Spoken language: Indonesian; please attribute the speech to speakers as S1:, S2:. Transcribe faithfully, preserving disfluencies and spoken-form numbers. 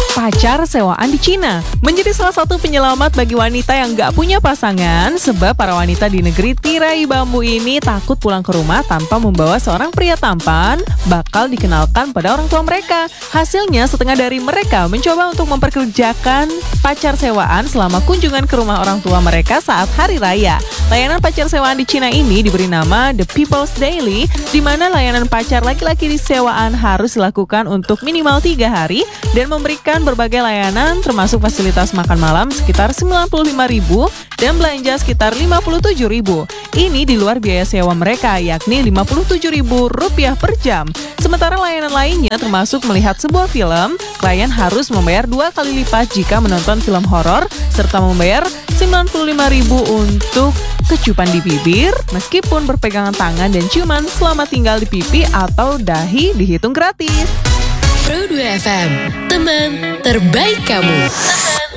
S1: Pacar sewaan di Cina menjadi salah satu penyelamat bagi wanita yang gak punya pasangan, sebab para wanita di negeri tirai bambu ini takut pulang ke rumah tanpa membawa seorang pria tampan bakal dikenalkan pada orang tua mereka. Hasilnya setengah dari mereka mencoba untuk memperkerjakan pacar sewaan selama kunjungan ke rumah orang tua mereka saat hari raya. Layanan pacar sewaan di Cina ini diberi nama The People's Daily, di mana layanan pacar laki-laki di sewaan harus dilakukan untuk minimal tiga hari dan memberikan berbagai layanan termasuk fasilitas makan malam sekitar sembilan puluh lima ribu dan belanja sekitar lima puluh tujuh ribu. Ini di luar biaya sewa mereka yakni lima puluh tujuh ribu rupiah per jam. Sementara layanan lainnya termasuk melihat sebuah film, klien harus membayar dua kali lipat jika menonton film horor serta membayar sembilan puluh lima ribu untuk kecupan di bibir meskipun berpegangan tangan dan ciuman selama tinggal di pipi atau dahi dihitung gratis.
S2: Pro dua F M, teman terbaik kamu.